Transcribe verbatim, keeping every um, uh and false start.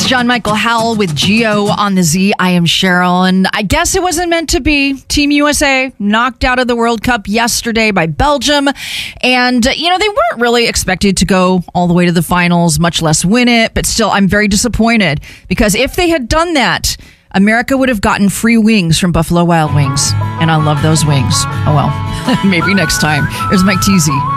It's John Michael Howell with Geo on the Z. I am Cheryl, and I guess it wasn't meant to be. Team U S A knocked out of the World Cup yesterday by Belgium. And, uh, you know, they weren't really expected to go all the way to the finals, much less win it. But still, I'm very disappointed because if they had done that, America would have gotten free wings from Buffalo Wild Wings. And I love those wings. Oh, well, maybe next time. Here's Mike Teasy.